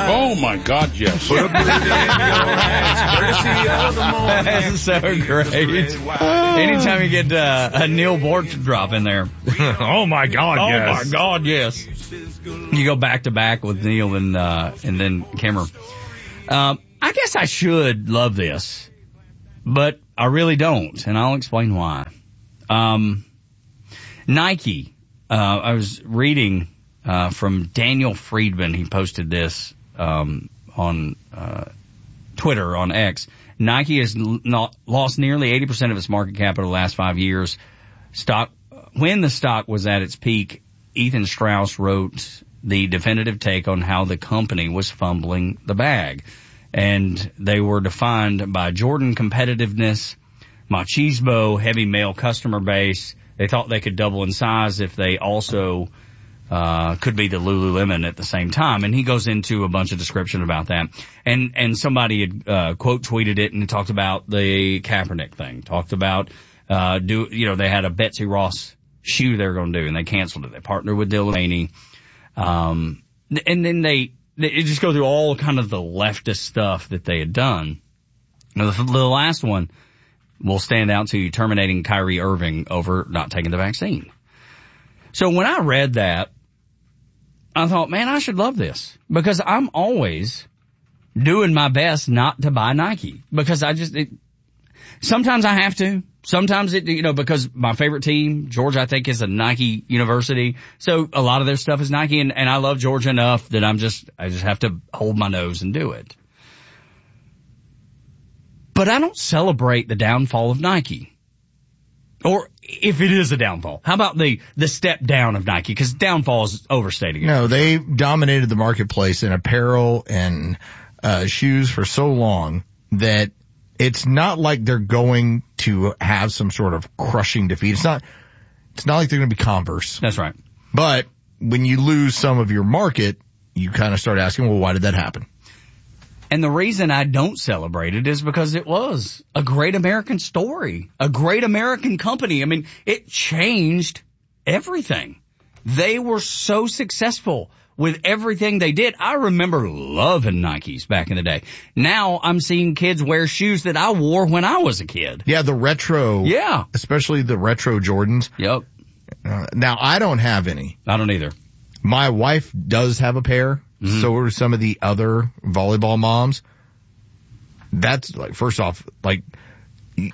Oh, my God, yes. Put up your hands, courtesy of the morning. That's so great. Anytime you get a Neil Bork drop in there. Oh, my God, yes. Oh, my God, yes. You go back to back with Neil and then Kimmer. I guess I should love this, but I really don't, and I'll explain why. Nike, I was reading from Daniel Friedman. He posted this on Twitter, on X. Nike has lost nearly 80% of its market cap over the last 5 years. When the stock was at its peak, Ethan Strauss wrote the definitive take on how the company was fumbling the bag. And they were defined by Jordan competitiveness, machismo, heavy male customer base. They thought they could double in size if they also could be the Lululemon at the same time. And he goes into a bunch of description about that. And somebody had quote tweeted it and talked about the Kaepernick thing. Talked about they had a Betsy Ross shoe they were going to do, and they canceled it. They partnered with Dylan Mulvaney. And then they just go through all kind of the leftist stuff that they had done. Now, the last one will stand out to you, terminating Kyrie Irving over not taking the vaccine. So when I read that, I thought, man, I should love this, because I'm always doing my best not to buy Nike, because sometimes I have to. Sometimes because my favorite team, Georgia, I think, is a Nike university. So a lot of their stuff is Nike, and I love Georgia enough that I just have to hold my nose and do it. But I don't celebrate the downfall of Nike. Or if it is a downfall, how about the step down of Nike? Because downfall is overstating it. No, they dominated the marketplace in apparel and shoes for so long that it's not like they're going to have some sort of crushing defeat. It's not like they're going to be Converse. That's right. But when you lose some of your market, you kind of start asking, well, why did that happen? And the reason I don't celebrate it is because it was a great American story, a great American company. I mean, it changed everything. They were so successful with everything they did. I remember loving Nikes back in the day. Now I'm seeing kids wear shoes that I wore when I was a kid. Yeah, the retro. Yeah. Especially the retro Jordans. Yep. Now, I don't have any. I don't either. My wife does have a pair. Mm-hmm. So are some of the other volleyball moms. That's like, first off, like, the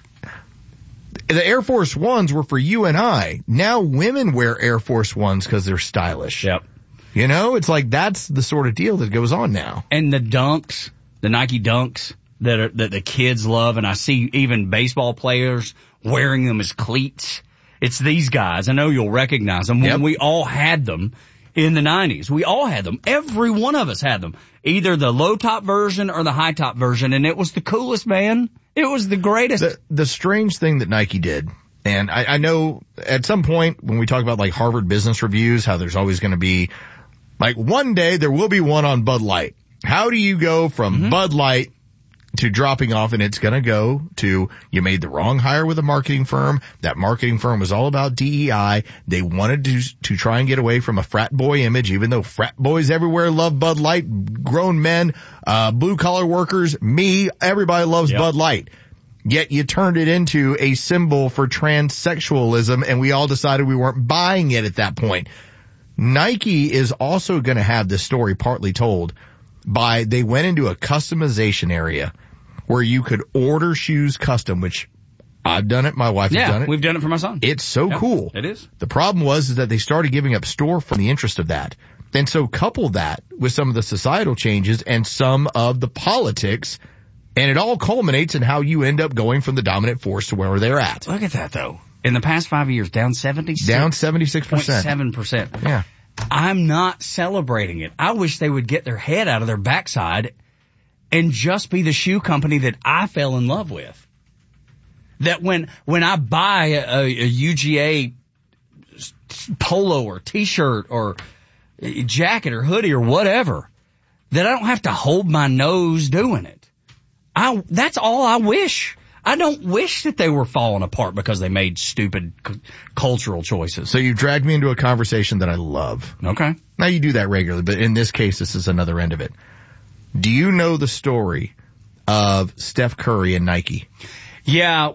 Air Force Ones were for you and I. Now women wear Air Force Ones because they're stylish. Yep. You know, it's like that's the sort of deal that goes on now. And the Dunks, the Nike Dunks that the kids love, and I see even baseball players wearing them as cleats. It's these guys. I know you'll recognize them. Yep. When we all had them in the 90s. We all had them. Every one of us had them. Either the low top version or the high top version, and it was the coolest, man. It was the greatest. The strange thing that Nike did, and I know at some point when we talk about like Harvard Business Reviews, how there's always going to be, like, one day there will be one on Bud Light. How do you go from Bud Light to dropping off? And it's going to go to, you made the wrong hire with a marketing firm. That marketing firm was all about DEI. They wanted to try and get away from a frat boy image, even though frat boys everywhere love Bud Light, grown men, blue collar workers, me, everybody loves Bud Light. Yet you turned it into a symbol for transsexualism, and we all decided we weren't buying it at that point. Nike is also going to have this story partly told by, they went into a customization area where you could order shoes custom, which I've done it. My wife has done it. We've done it for my son. It's so cool. It is. The problem was that they started giving up store from the interest of that. And so couple that with some of the societal changes and some of the politics, and it all culminates in how you end up going from the dominant force to where they're at. Look at that, though. In the past 5 years, down 76%. Down 76%. 7%. Yeah. I'm not celebrating it. I wish they would get their head out of their backside and just be the shoe company that I fell in love with. That when I buy a UGA polo or t-shirt or jacket or hoodie or whatever, that I don't have to hold my nose doing it. That's all I wish. I don't wish that they were falling apart because they made stupid cultural choices. So you dragged me into a conversation that I love. Okay. Now you do that regularly, but in this case, this is another end of it. Do you know the story of Steph Curry and Nike? Yeah.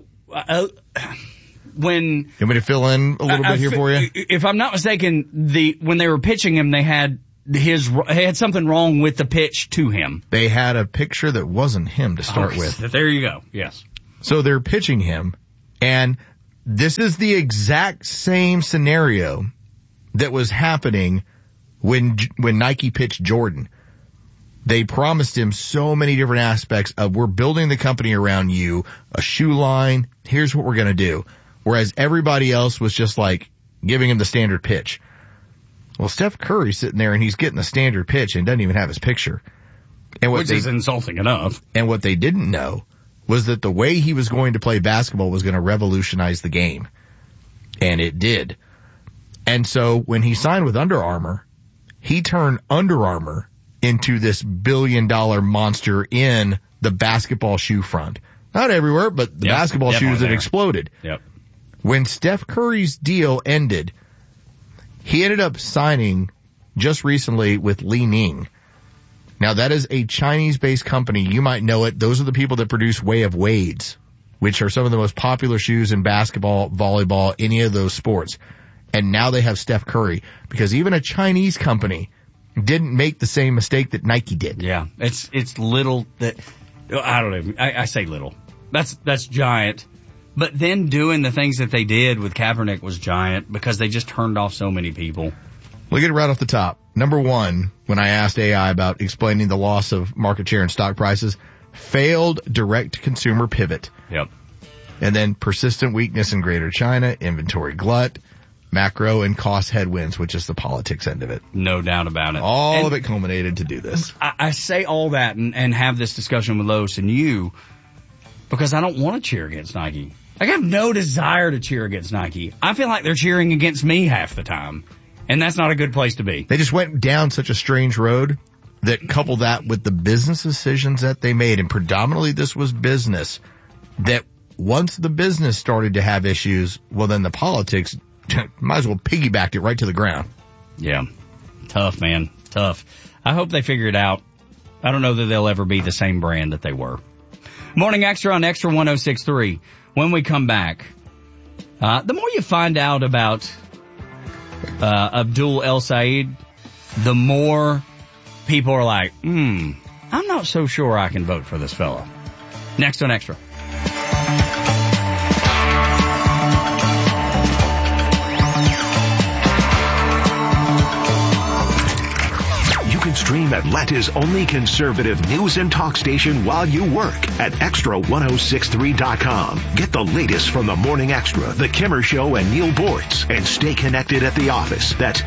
When you want me to fill in a little bit here for you? If I'm not mistaken, when they were pitching him, they had something wrong with the pitch to him. They had a picture that wasn't him to start with. There you go. Yes. So they're pitching him, and this is the exact same scenario that was happening when Nike pitched Jordan. They promised him so many different aspects of, we're building the company around you, a shoe line, here's what we're going to do. Whereas everybody else was just like giving him the standard pitch. Well, Steph Curry's sitting there and he's getting the standard pitch and doesn't even have his picture. And which is insulting enough. And what they didn't know was that the way he was going to play basketball was going to revolutionize the game. And it did. And so when he signed with Under Armour, he turned Under Armour into this billion-dollar monster in the basketball shoe front. Not everywhere, but the basketball shoes that exploded. Yep. When Steph Curry's deal ended, he ended up signing just recently with Li Ning. Now that is a Chinese-based company. You might know it. Those are the people that produce Way of Wades, which are some of the most popular shoes in basketball, volleyball, any of those sports. And now they have Steph Curry, because even a Chinese company didn't make the same mistake that Nike did. Yeah, it's little that, I don't know, I say little. That's giant. But then doing the things that they did with Kaepernick was giant, because they just turned off so many people. We'll get it right off the top. Number one, when I asked AI about explaining the loss of market share and stock prices, failed direct-to-consumer pivot. Yep. And then persistent weakness in Greater China, inventory glut, macro and cost headwinds, which is the politics end of it. No doubt about it. All of it culminated to do this. I say all that and have this discussion with Lois and you because I don't want to cheer against Nike. I have no desire to cheer against Nike. I feel like they're cheering against me half the time, and that's not a good place to be. They just went down such a strange road that, couple that with the business decisions that they made, and predominantly this was business, that once the business started to have issues, well then the politics might as well piggybacked it right to the ground. Yeah. Tough, man. Tough. I hope they figure it out. I don't know that they'll ever be the same brand that they were. Morning Extra on Extra 106.3. When we come back, the more you find out about Abdul El Sayed, the more people are like, I'm not so sure I can vote for this fella. Next on Extra. Stream Atlanta's only conservative news and talk station while you work at extra1063.com. Get the latest from the Morning Extra, The Kimmer Show, and Neil Boortz, and stay connected at the office. That's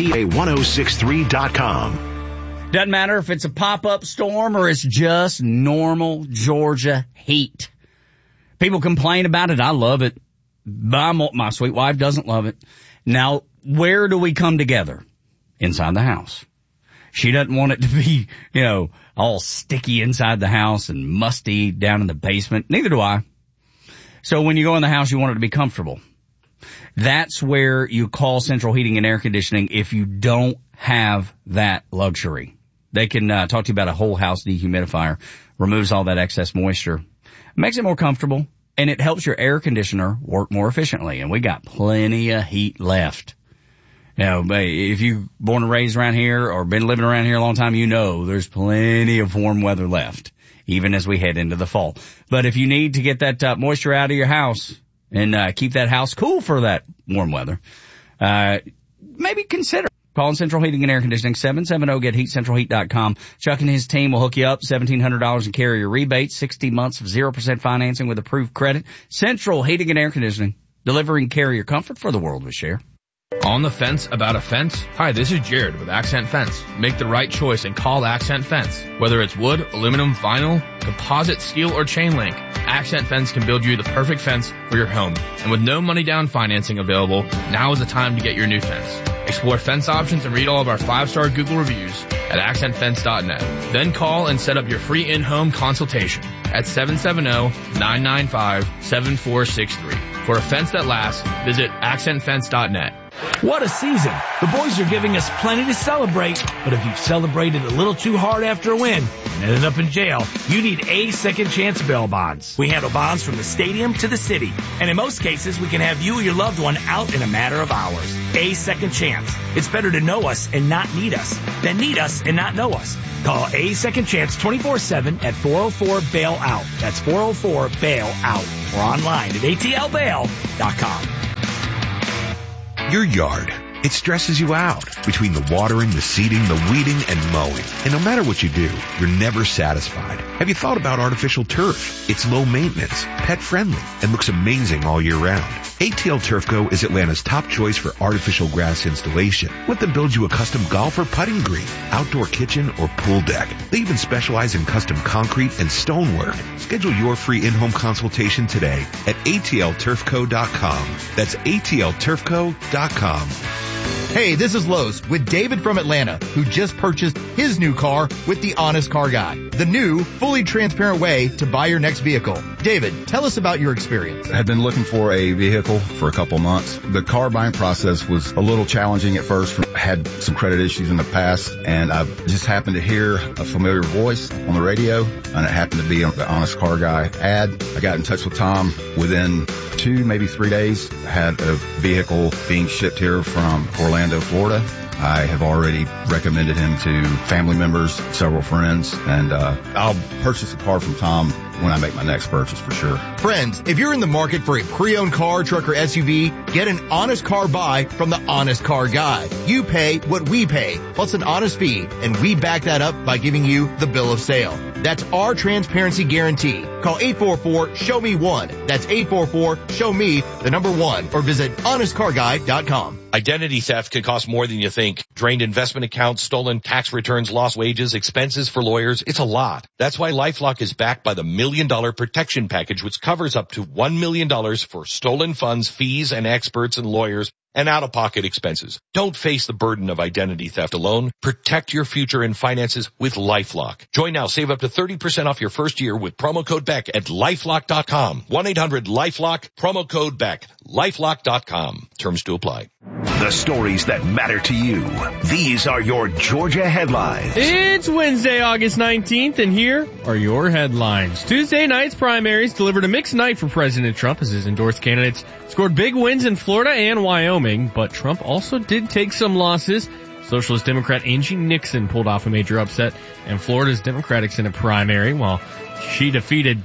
xta1063.com. Doesn't matter if it's a pop-up storm or it's just normal Georgia heat. People complain about it. I love it. My sweet wife doesn't love it. Now, where do we come together? Inside the house. She doesn't want it to be, all sticky inside the house and musty down in the basement. Neither do I. So when you go in the house, you want it to be comfortable. That's where you call Central Heating and Air Conditioning if you don't have that luxury. They can talk to you about a whole house dehumidifier. Removes all that excess moisture. Makes it more comfortable, and it helps your air conditioner work more efficiently. And we got plenty of heat left. If you've born and raised around here or been living around here a long time, there's plenty of warm weather left, even as we head into the fall. But if you need to get that moisture out of your house and keep that house cool for that warm weather, maybe consider calling Central Heating and Air Conditioning, 770-GET-HEAT, Chuck and his team will hook you up, $1,700 in carrier rebates, 60 months of 0% financing with approved credit. Central Heating and Air Conditioning, delivering carrier comfort for the world we share. On the fence about a fence? Hi, this is Jared with Accent Fence. Make the right choice and call Accent Fence. Whether it's wood, aluminum, vinyl, composite, steel, or chain link, Accent Fence can build you the perfect fence for your home. And with no money down financing available, now is the time to get your new fence. Explore fence options and read all of our 5-star Google reviews at accentfence.net. Then call and set up your free in-home consultation at 770-995-7463. For a fence that lasts, visit accentfence.net. What a season. The boys are giving us plenty to celebrate, but if you've celebrated a little too hard after a win and ended up in jail, you need A Second Chance bail bonds. We handle bonds from the stadium to the city, and in most cases, we can have you or your loved one out in a matter of hours. A Second Chance. It's better to know us and not need us than need us and not know us. Call A Second Chance 24/7 at 404-BAIL-OUT. That's 404-BAIL-OUT. Or online at atlbail.com. Your yard. It stresses you out between the watering, the seeding, the weeding, and mowing. And no matter what you do, you're never satisfied. Have you thought about artificial turf? It's low maintenance, pet friendly, and looks amazing all year round. ATL Turf Co. is Atlanta's top choice for artificial grass installation. Let them build you a custom golf or putting green, outdoor kitchen, or pool deck. They even specialize in custom concrete and stonework. Schedule your free in-home consultation today at atlturfco.com. That's atlturfco.com. Hey, this is Lowe's with David from Atlanta, who just purchased his new car with the Honest Car Guy, the new, fully transparent way to buy your next vehicle. David, tell us about your experience. I had been looking for a vehicle for a couple months. The car buying process was a little challenging at first. I had some credit issues in the past, and I just happened to hear a familiar voice on the radio, and it happened to be on the Honest Car Guy ad. I got in touch with Tom. Within 2, maybe 3 days, I had a vehicle being shipped here from Orlando, Florida. I have already recommended him to family members, several friends, and I'll purchase a car from Tom when I make my next purchase for sure. Friends, if you're in the market for a pre-owned car, truck, or SUV, get an honest car buy from the Honest Car Guy. You pay what we pay, plus an honest fee, and we back that up by giving you the bill of sale. That's our transparency guarantee. Call 844-SHOW-ME-1. That's 844-SHOW-ME1, or visit honestcarguy.com. Identity theft can cost more than you think. Drained investment accounts, stolen tax returns, lost wages, expenses for lawyers. It's a lot. That's why LifeLock is backed by the $1 Million Protection Package, which covers up to $1 million for stolen funds, fees, and experts and lawyers and out-of-pocket expenses. Don't face the burden of identity theft alone. Protect your future and finances with LifeLock. Join now. Save up to 30% off your first year with promo code BECK at LifeLock.com. 1-800-LifeLock, promo code BECK. LifeLock.com. Terms to apply. The stories that matter to you. These are your Georgia headlines. It's Wednesday, August 19th, and here are your headlines. Tuesday night's primaries delivered a mixed night for President Trump as his endorsed candidates scored big wins in Florida and Wyoming, but Trump also did take some losses. Socialist Democrat Angie Nixon pulled off a major upset in Florida's Democratic Senate primary, while she defeated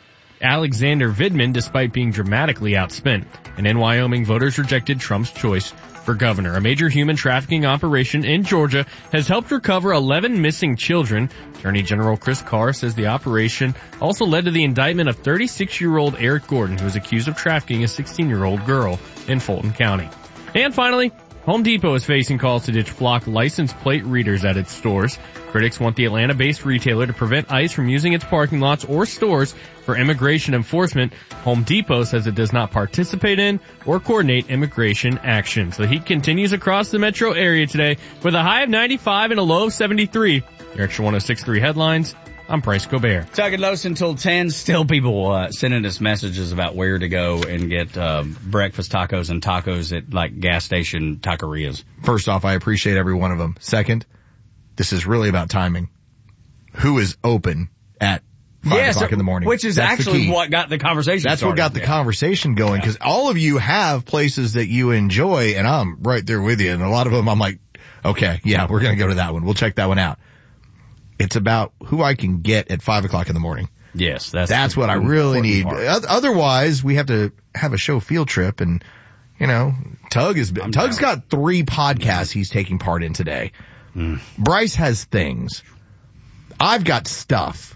Alexander Vidman despite being dramatically outspent. And in Wyoming, voters rejected Trump's choice for governor. A major human trafficking operation in Georgia has helped recover 11 missing children. Attorney General Chris Carr says the operation also led to the indictment of 36-year-old Eric Gordon, who is accused of trafficking a 16-year-old girl in Fulton County. And finally, Home Depot is facing calls to ditch Flock license plate readers at its stores. Critics want the Atlanta-based retailer to prevent ICE from using its parking lots or stores for immigration enforcement. Home Depot says it does not participate in or coordinate immigration actions. The heat continues across the metro area today with a high of 95 and a low of 73. Your Extra 106.3 headlines. I'm Bryce Gobert. Tugging Los until 10. Still people sending us messages about where to go and get breakfast tacos and tacos at like gas station taquerias. First off, I appreciate every one of them. Second, this is really about timing. Who is open at 5 o'clock in the morning? Which is actually what got the conversation started. That's what got the conversation going, because all of you have places that you enjoy, and I'm right there with you. And a lot of them I'm like, okay, yeah, we're going to go to that one. We'll check that one out. It's about who I can get at 5 o'clock in the morning. Yes, that's what I really need. Otherwise, we have to have a show field trip, and you know, Tug's got 3 podcasts he's taking part in today. Bryce has things. I've got stuff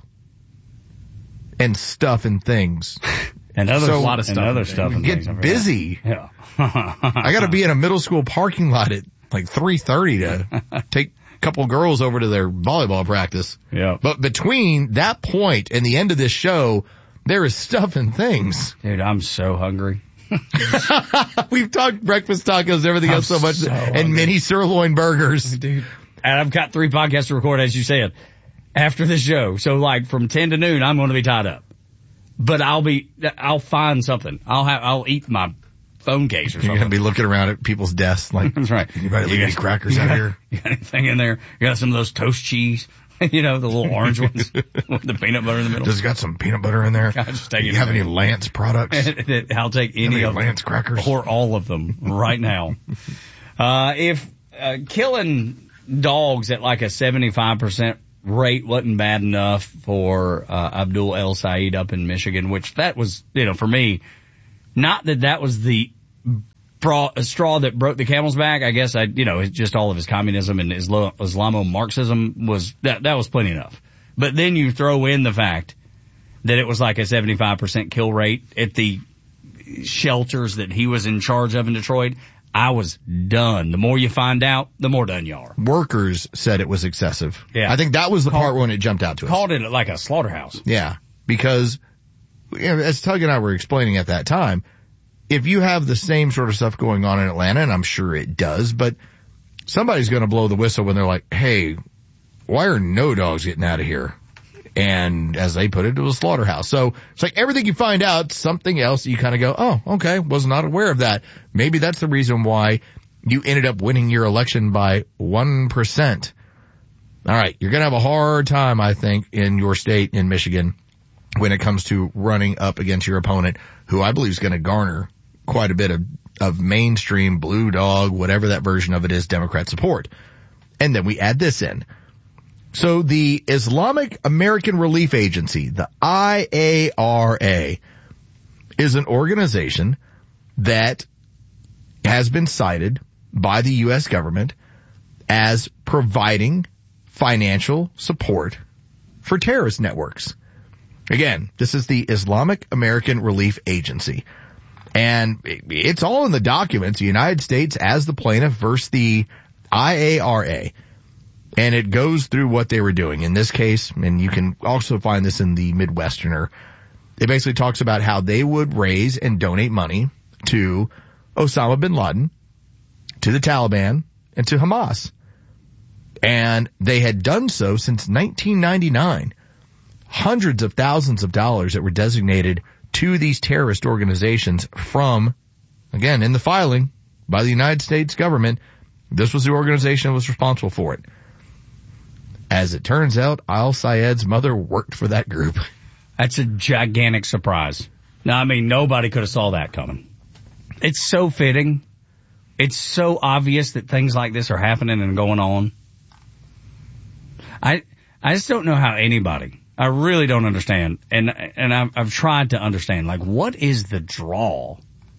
and things. And a lot of stuff. And other stuff. And get busy. Yeah. I got to be in a middle school parking lot at like 3:30 to take couple girls over to their volleyball practice. Yeah. But between that point and the end of this show, there is stuff and things. Dude, I'm so hungry. We've talked breakfast tacos, everything else so much, and mini sirloin burgers. Dude. And I've got 3 podcasts to record, as you said, after the show. So like from 10 to noon, I'm going to be tied up. But I'll find something. I'll eat my phone case or You're going something. to be looking around at people's desks like, That's right. anybody leave any crackers out here? You got anything in there? You got some of those toast cheese? You know, the little orange ones with the peanut butter in the middle. Does it got some peanut butter in there? God, just take Do you have any Lance products? I'll take any of Lance them. crackers? Or all of them right now. If killing dogs at like a 75% rate wasn't bad enough for Abdul El Said up in Michigan, which that was, you know, for me, not that was the straw that broke the camel's back. I guess it's just all of his communism and Islamo-Marxism that was plenty enough. But then you throw in the fact that it was like a 75% kill rate at the shelters that he was in charge of in Detroit. I was done. The more you find out, the more done you are. Workers said it was excessive. Yeah. I think that was the part when it jumped out to us. Called it like a slaughterhouse. Yeah. Because, as Tug and I were explaining at that time, if you have the same sort of stuff going on in Atlanta, and I'm sure it does, but somebody's going to blow the whistle when they're like, hey, why are no dogs getting out of here? And as they put it, it was a slaughterhouse. So it's like everything you find out, something else, you kind of go, oh, okay, was not aware of that. Maybe that's the reason why you ended up winning your election by 1%. All right, you're going to have a hard time, I think, in your state, in Michigan, when it comes to running up against your opponent, who I believe is going to garner quite a bit of mainstream blue dog, whatever that version of it is, Democrat support. And then we add this in. So the Islamic American Relief Agency, the IARA, is an organization that has been cited by the U.S. government as providing financial support for terrorist networks. Again, this is the Islamic American Relief Agency. And it's all in the documents, the United States as the plaintiff versus the IARA. And it goes through what they were doing. In this case, and you can also find this in the Midwesterner, it basically talks about how they would raise and donate money to Osama bin Laden, to the Taliban, and to Hamas. And they had done so since 1999. Hundreds of thousands of dollars that were designated to these terrorist organizations from, again, in the filing by the United States government, this was the organization that was responsible for it. As it turns out, Al Sayed's mother worked for that group. That's a gigantic surprise. Now, I mean, nobody could have saw that coming. It's so fitting. It's so obvious that things like this are happening and going on. I just don't know how anybody, I really don't understand. And I've tried to understand, like, what is the draw?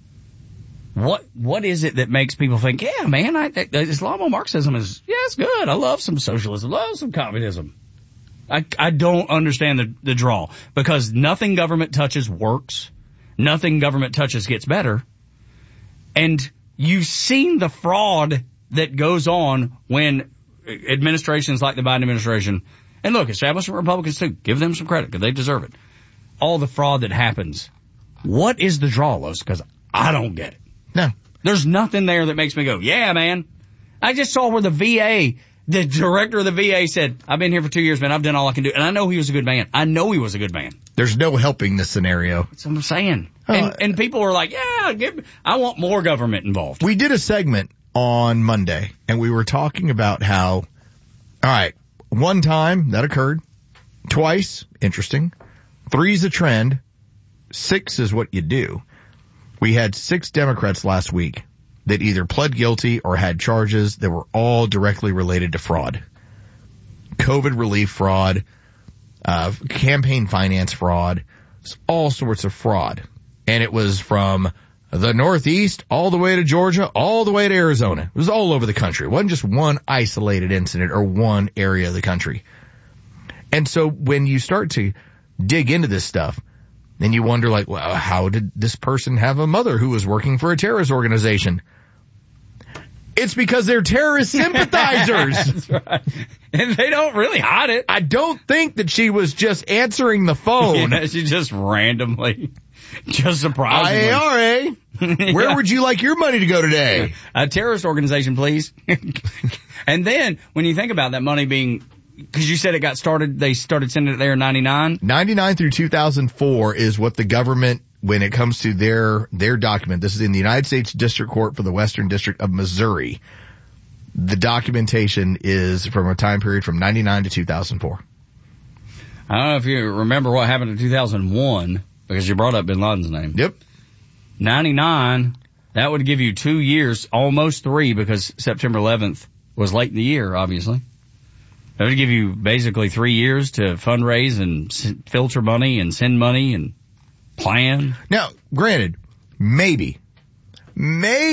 What is it that makes people think, yeah, man, Islamo-Marxism is, yeah, it's good. I love some socialism, love some communism. I don't understand the draw, because nothing government touches works. Nothing government touches gets better. And you've seen the fraud that goes on when administrations like the Biden administration, and look, establishment Republicans too, give them some credit because they deserve it. All the fraud that happens. What is the draw, Los? Because I don't get it. No. There's nothing there that makes me go, yeah, man. I just saw where the director of the VA said, I've been here for 2 years, man. I've done all I can do. And I know he was a good man. I know he was a good man. There's no helping this scenario. That's what I'm saying. And people were like, yeah, I want more government involved. We did a segment on Monday, and we were talking about how, all right, one time that occurred, twice, interesting, 3's a trend, 6 is what you do. We had 6 Democrats last week that either pled guilty or had charges that were all directly related to fraud. COVID relief fraud, campaign finance fraud, all sorts of fraud. And it was from the Northeast all the way to Georgia, all the way to Arizona. It was all over the country. It wasn't just one isolated incident or one area of the country. And so when you start to dig into this stuff, then you wonder, like, well, how did this person have a mother who was working for a terrorist organization? It's because they're terrorist sympathizers. That's right. And they don't really hide it. I don't think that she was just answering the phone. Yeah, she just randomly, just surprisingly. IARA, where would you like your money to go today? A terrorist organization, please. And then, when you think about that money being, because you said they started sending it there in 99? 99 through 2004 is what the government when it comes to their document, this is in the United States District Court for the Western District of Missouri. The documentation is from a time period from 99 to 2004. I don't know if you remember what happened in 2001, because you brought up Bin Laden's name. Yep. 99, that would give you 2 years, almost 3, because September 11th was late in the year, obviously. That would give you basically 3 years to fundraise and filter money and send money and plan. Now, granted, maybe